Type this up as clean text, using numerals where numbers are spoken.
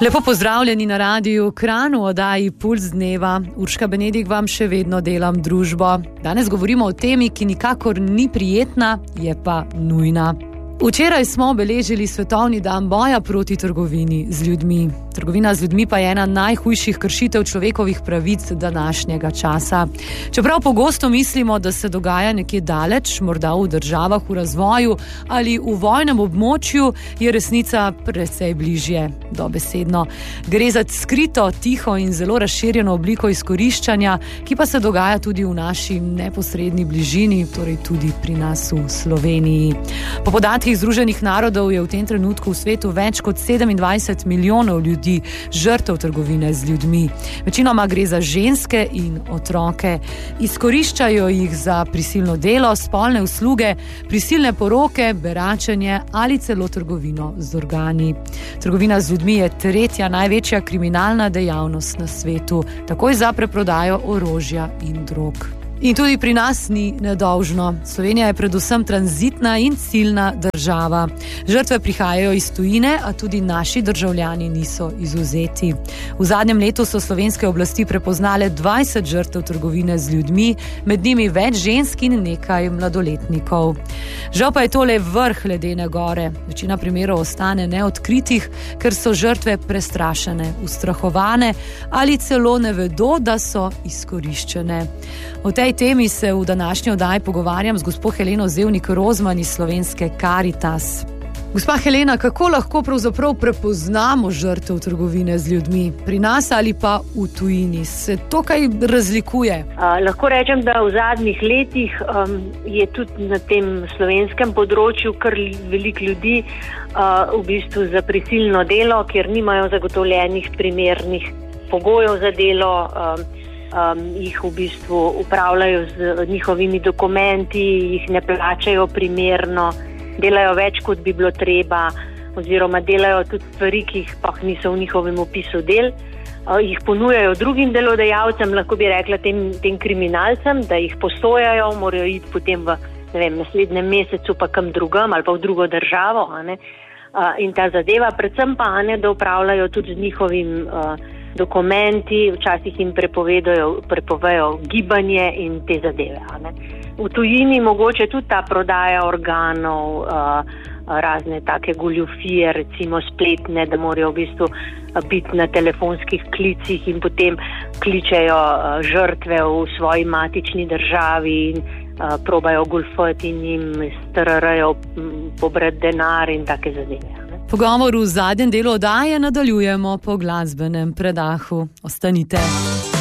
Lepo pozdravljeni na radiju Kranj v oddaji Puls dneva. Urška Benedik vam še vedno delam družbo. Danes govorimo o temi, ki nikakor ni prijetna, je pa nujna. Včeraj smo obeležili svetovni dan boja proti trgovini z ljudmi. Trgovina z ljudmi pa je ena najhujših kršitev človekovih pravic današnjega časa. Čeprav pogosto mislimo, da se dogaja nekje daleč, morda v državah v razvoju ali v vojnem območju, je resnica precej bližje, dobesedno. Gre za skrito, tiho in zelo razširjeno obliko izkoriščanja, ki pa se dogaja tudi v naši neposredni bližini, torej tudi pri nas v Sloveniji. Po podatkih Združenih narodov je v tem trenutku v svetu več kot 27 milijonov ljudi žrtev trgovine z ljudmi. Večinoma gre za ženske in otroke. Izkoriščajo jih za prisilno delo, spolne usluge, prisilne poroke, beračenje ali celo trgovino z organi. Trgovina z ljudmi je tretja največja kriminalna dejavnost na svetu, takoj za preprodajo orožja in drog. In tudi pri nas ni nedolžno. Slovenija je predvsem tranzitna in ciljna država. Žrtve prihajajo iz tujine, a tudi naši državljani niso izvzeti. V zadnjem letu so slovenske oblasti prepoznale 20 žrtev trgovine z ljudmi, med njimi več žensk in nekaj mladoletnikov. Žal pa je tole vrh ledene gore. Večina primerov ostane neodkritih, ker so žrtve prestrašene, ustrahovane ali celo ne vedo, da so izkoriščene. O tej temi se v današnji oddaji pogovarjam z gospo Heleno Zevnik Rozman iz slovenske Karitas. Gospa Helena, kako lahko pravzaprav prepoznamo žrtev trgovine z ljudmi? Pri nas ali pa v tujini? Se to kaj razlikuje? Lahko rečem, da v zadnjih letih je tudi na tem slovenskem področju kar veliko ljudi v bistvu za prisilno delo, kjer nimajo zagotovljenih primernih pogojev za delo, jih v bistvu upravljajo z njihovimi dokumenti, jih ne plačajo primerno, delajo več, kot bi bilo treba, oziroma delajo tudi stvari, ki jih pa niso v njihovem opisu del, jih ponujajo drugim delodajalcem, lahko bi rekla tem kriminalcem, da jih posojajo, morajo iti potem v naslednjem mesecu pa kam drugam ali pa v drugo državo. In ta zadeva, predvsem pa da upravljajo tudi z njihovim dokumenti, včasih jim prepovejo gibanje in te zadeve. V tujini mogoče tudi ta prodaja organov, razne take goljufije, recimo spletne, da morajo v bistvu biti na telefonskih klicih in potem kličejo žrtve v svoji matični državi in probajo goljufati in jim strarajo pobrati denar in take zadeve. Pogovor v zadnjem delu oddaje nadaljujemo po glasbenem predahu. Ostanite.